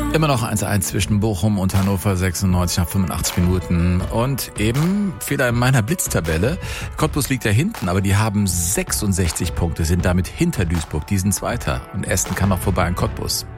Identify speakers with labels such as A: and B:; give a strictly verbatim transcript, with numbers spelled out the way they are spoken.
A: Immer noch eins eins zwischen Bochum und Hannover, sechsundneunzig nach fünfundachtzig Minuten. Und eben Fehler in meiner Blitztabelle. Cottbus liegt da hinten, aber die haben sechsundsechzig Punkte, sind damit hinter Duisburg. Die sind Zweiter. Und Esten kann noch vorbei an Cottbus.